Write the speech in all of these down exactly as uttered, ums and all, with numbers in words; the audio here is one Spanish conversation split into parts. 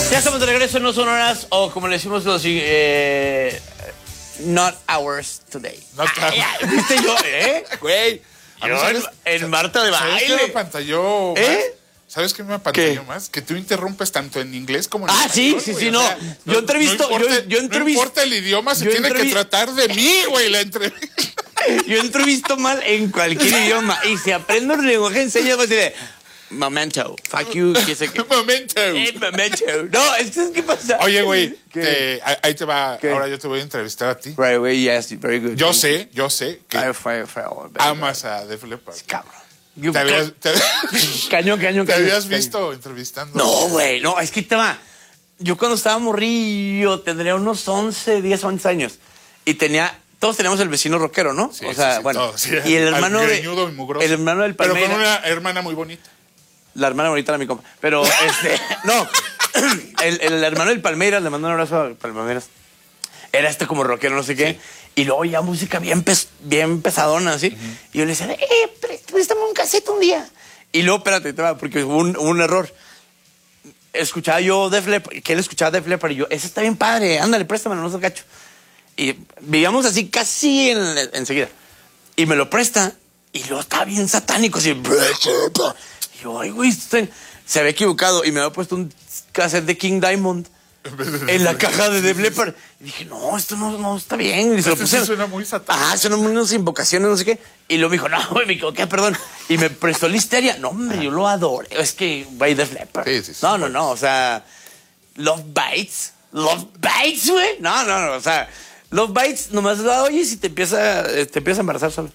Ya estamos de regreso en No Son Horas, o como le decimos los... Eh, not hours today. Not ah, ya, ¿viste yo, eh? Güey. Yo en, en Marta de ¿Sabes Baile. qué me apantalló ¿Eh? más? ¿Sabes qué me apantalló ¿Qué? más? Que tú interrumpes tanto en inglés como en Ah, español, sí, sí, güey. sí, O no. sea, Yo entrevisto- No importa, yo- yo entrevisto- no importa el idioma, se yo tiene que entrevi- tratar de mí, güey, la entrevista. Yo entrevisto mal en cualquier idioma. Y si aprendo el lenguaje en señas, voy a decir, momento, fuck you, qué sé qué. Momento. Eh, momento. No, es que es que pasa. Oye, güey, ¿Qué? te- ahí- ahí te va. ¿Qué? Ahora yo te voy a entrevistar a ti. Right away, yes, very good. Yo sé, yo sé que Fire, fire, fire, very amas a Def Leppard. good. Cabrón. You- Te habías, te, Cañón, cañón, te cañón. habías cañón. visto entrevistando. No, güey, no, es que te va. Yo cuando estaba morrillo, tendría unos once, diez, once años. Y tenía, todos teníamos el vecino rockero, ¿no? Sí, o sea, sí, sí, bueno. todos, sí, y el al hermano de. greñudo y mugroso. El hermano del Pero Palmeira. con una hermana muy bonita. La hermana bonita era mi compa. Pero, este, no. El, el hermano del Palmeiras, le mando un abrazo al Palmeiras. Era este como rockero, no sé qué. Y luego ya música bien, pes, bien pesadona, así. Uh-huh. Y yo le decía, eh, préstame un cassette un día. Y luego, espérate, te va, porque hubo un, hubo un error. Escuchaba yo Def Leppard, que él escuchaba Def Leppard, y yo, ese está bien padre, ándale, préstamelo, no se cacho. Y vivíamos así casi en, enseguida. Y me lo presta, y luego estaba bien satánico, así. Y yo, ay, güey, se había equivocado, y me había puesto un cassette de King Diamond en la caja de Def Leppard. Y dije, no, esto no, no está bien. Y se lo puse, sí suena muy satánico. Ah, suenan unas invocaciones, no sé qué. Y luego me dijo, no, güey, me equivoqué, perdón. Y me prestó la Histeria. No, hombre, yo lo adoro. Es que, güey, Def Leppard. Sí, sí, sí, no, no, no, o sea, Love Bites. Love Bites, güey. No, no, no, o sea, Love Bites nomás la oyes y te empieza, te empieza a embarazar solo.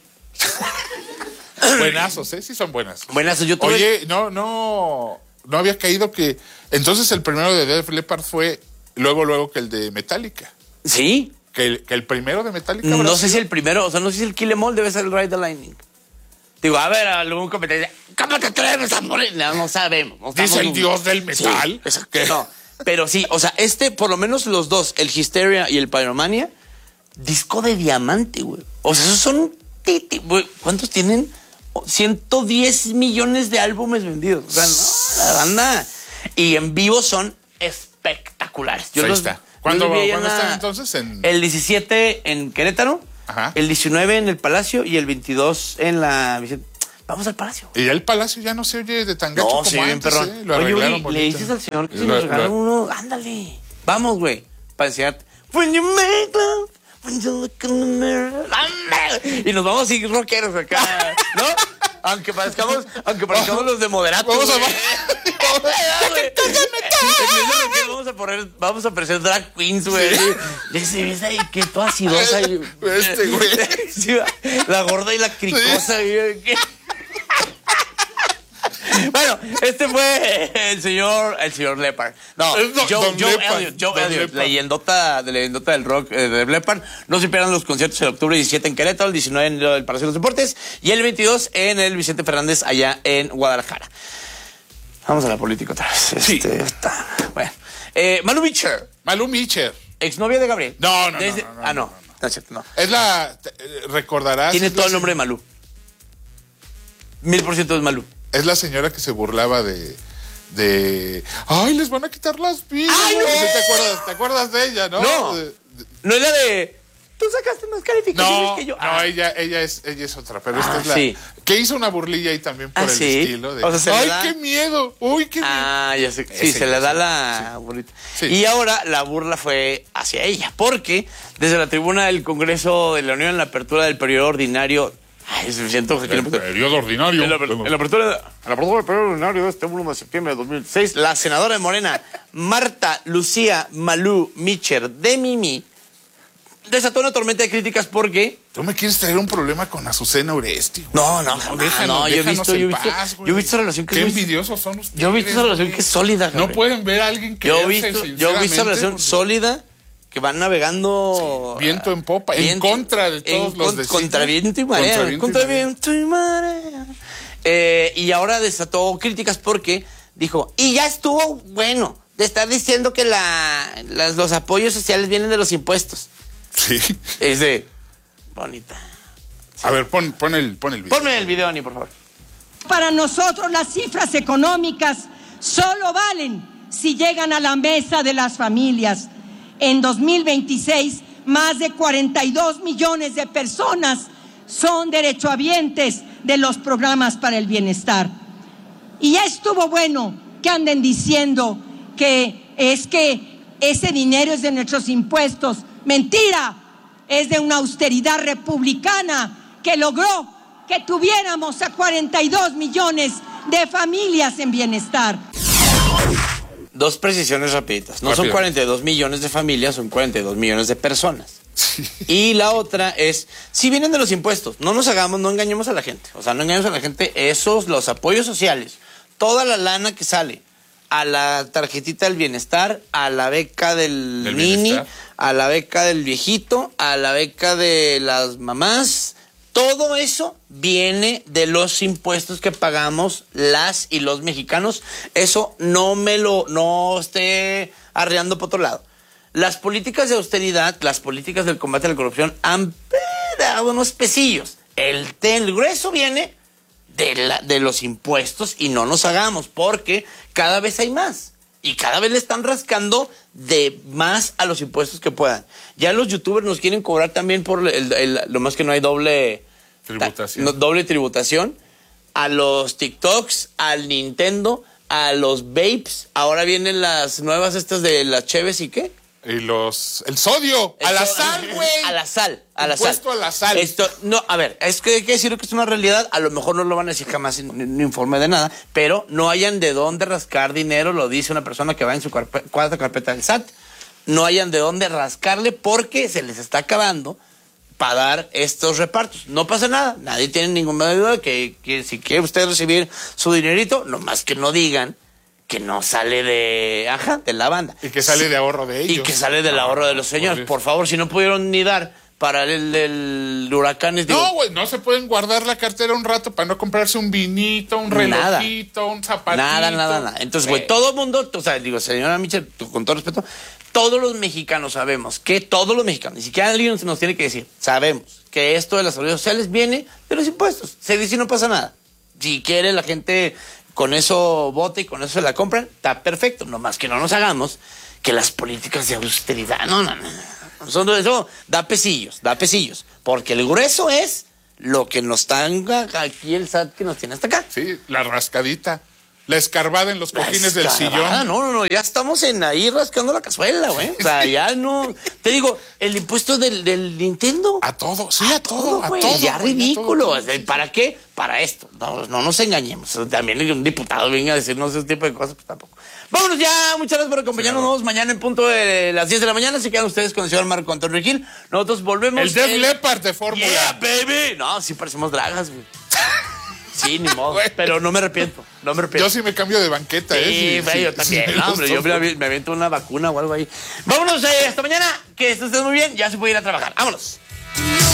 Buenazos, ¿eh? Sí son buenas. Buenazos, yo tuve... Oye, no, no, no había caído que... Entonces el primero de Def Leppard fue luego, luego que el de Metallica. Sí. Que el, que el primero de Metallica... No sé si el primero, o sea, no sé si el Kill Em All debe ser el Ride the Lightning. Digo, a ver, algún comentario dice, ¿cómo te atreves a morir? No, no sabemos. No Dice el dios del metal. Sí, que... No, pero sí, o sea, este, por lo menos los dos, el Hysteria y el Pyromania, disco de diamante, güey. O sea, esos son... ¿Cuántos tienen? ciento diez millones de álbumes vendidos. O sea, no, la banda. Y en vivo son espectaculares. Yo Ahí los, está. ¿Cuándo, los vi ¿cuándo en la, están entonces? En... El diecisiete en Querétaro, Ajá. el diecinueve en el Palacio y el veintidós en la... Vamos al Palacio. Y ya el Palacio ya no se oye de tan gacho No, como sí, bien antes, perrón. ¿eh? Lo Oye, arreglaron güey, le bonito. dices al señor que Lo- si nos lo- regalan uno, ándale. Vamos, güey, para enseñarte. When you make love, when you look in the mirror, ándale. Y nos vamos así rockeros acá, ¿no? Aunque parezcamos, aunque parezcamos los de moderato. Vamos a... Vamos a poner, vamos a aparecer drag queens, güey. Sí. ¿Ves ahí que toda acidosa? Este, güey. Sí, la gorda y la cricosa, güey. Bueno, este fue el señor, el señor Leppard. No, Es don- Joe, don Joe Leppard, Elliott, Joe don Elliott, Leppard. leyendota, de leyendota del rock eh, de Leppard. No se pierdan los conciertos el octubre diecisiete en Querétaro, el diecinueve en el Palacio de los Deportes y el veintidós en el Vicente Fernández allá en Guadalajara. Vamos a la política otra vez. Sí. Este, está, bueno. Eh, Malu Mitchell, Malú Mitchell. exnovia de Gabriel. No, no, no, Desde- no, no, Ah, no, no, no. no es cierto, no. Es la... te- Recordarás... Tiene es todo la el nombre de se- Malú. Mil por ciento es Malú. Es la señora que se burlaba de... de ay, les van a quitar las vidas. ¡Ay, no! ¿Te acuerdas? ¿Te acuerdas de ella, no? No. De- de- No es la de... Tú sacaste más calificaciones no, que yo. no, Ah. ella, ella, es, ella es otra, pero esta Ah, es la... sí. Que hizo una burlilla ahí también por Ah, el sí. estilo de... O sea, se le ¡ay, da- qué miedo! ¡Uy, qué miedo! Ah, ya sé. Sí, Ese, se le da sí, la burlita. Sí. Y ahora la burla fue hacia ella, porque desde la tribuna del Congreso de la Unión, en la apertura del periodo ordinario... Ay, se siento que... El periodo ordinario. En la, en la apertura, en la apertura del periodo ordinario de este uno de septiembre de dos mil seis, la senadora de Morena, Marta Lucía Malú Mitchell de Mimi, desató una tormenta de críticas porque... Tú me quieres traer un problema con Azucena Oresti. güey. No, no, jamás, déjanos, no, yo he déjanos visto, yo he en visto, paz, güey. yo he visto esa relación que Qué es muy- envidiosos son ustedes. Yo he visto esa relación güey. que es sólida, No Gabriel. pueden ver a alguien que Yo he visto, yo he visto esa relación porque- sólida que van navegando... Sí, viento en popa, en contra de todos en los con- de Contra Sidney. viento y marea. Contra viento y Contra marea. viento y marea. Eh, y ahora desató críticas porque dijo, y ya estuvo bueno de estar diciendo que la, las- los apoyos sociales vienen de los impuestos. Sí. Es de... Bonita. A ver, pon, pon, el, pon el video. Ponme el video, Ani, por favor. Para nosotros las cifras económicas solo valen si llegan a la mesa de las familias. En dos mil veintiséis, más de cuarenta y dos millones de personas son derechohabientes de los programas para el bienestar. Y ya estuvo bueno que anden diciendo que es que ese dinero es de nuestros impuestos. Mentira, es de una austeridad republicana que logró que tuviéramos a cuarenta y dos millones de familias en bienestar. Dos precisiones rapiditas. No Rápido. Son cuarenta y dos millones de familias, son cuarenta y dos millones de personas. Sí. Y la otra es, si vienen de los impuestos, no nos hagamos, no engañemos a la gente. O sea, no engañemos a la gente, esos, los apoyos sociales, toda la lana que sale a la tarjetita del bienestar, a la beca del, del nini, bienestar. A la beca del viejito, a la beca de las mamás, todo eso viene de los impuestos que pagamos las y los mexicanos. Eso no me lo, no esté arreando por otro lado. Las políticas de austeridad, las políticas del combate a la corrupción han dado unos pesillos. El, el grueso viene de, la, de los impuestos y no nos hagamos, porque cada vez hay más. Y cada vez le están rascando de más a los impuestos que puedan. Ya los youtubers nos quieren cobrar también por el, el, lo más que no hay doble tributación. Ta, no, doble tributación. A los TikToks, al Nintendo, a los vapes. Ahora vienen las nuevas estas de las cheves y qué. Y los... El sodio. El a la so sal, güey. A la sal. A la sal. a la sal. Esto, no, a ver, es que hay que decir que es una realidad. A lo mejor no lo van a decir jamás en un informe de nada, pero no hayan de dónde rascar dinero, lo dice una persona que va en su carpe cuarta carpeta del S A T. No hayan de dónde rascarle porque se les está acabando para dar estos repartos. No pasa nada. Nadie tiene ninguna duda que, que si quiere usted recibir su dinerito, nomás que no digan que no sale de, ajá, de la banda. Y que sale sí. de ahorro de ellos. Y que sale del ahorro de los señores. Por favor, si no pudieron ni dar para el, el huracán... No, güey, no se pueden guardar la cartera un rato para no comprarse un vinito, un relojito, nada. un zapatito. Nada, nada, nada. Entonces, güey, todo el mundo, o sea, digo, señora Michelle, con todo respeto, todos los mexicanos sabemos que todos los mexicanos, ni siquiera alguien nos tiene que decir, sabemos que esto de las seguridad sociales viene de los impuestos. Se dice y no pasa nada. Si quiere la gente... Con eso vota y con eso se la compran, está perfecto. Nomás que no nos hagamos que las políticas de austeridad, no, no, no. Eso da pesillos, da pesillos. Porque el grueso es lo que nos tanga aquí el S A T que nos tiene hasta acá. Sí, la rascadita. La escarbada en los cojines del sillón. No, no, no, ya estamos en ahí rascando la cazuela, güey. O sea, ya no... Te digo, el impuesto del, del Nintendo. A todo, sí, a, a todo, todo, a todo. Ya wey, ridículo. A todo. ¿Para qué? Para esto. No, no nos engañemos. También un diputado venga a decirnos ese tipo de cosas, pues tampoco. Vámonos ya, muchas gracias por acompañarnos. Nos vemos mañana en punto de las diez de la mañana. Se quedan ustedes con el señor Marco Antonio Gil. Nosotros volvemos. El Def Leppard de Fórmula. Yeah, baby. No, sí parecemos dragas, güey. Sí, ni modo, bueno. Pero no me arrepiento, no me arrepiento. Yo sí me cambio de banqueta, sí, ¿eh? Sí, sí, yo también, sí, no, hombre, yo me, me avento una vacuna o algo ahí. Vámonos, eh, hasta mañana, que estés muy bien, ya se puede ir a trabajar. Vámonos.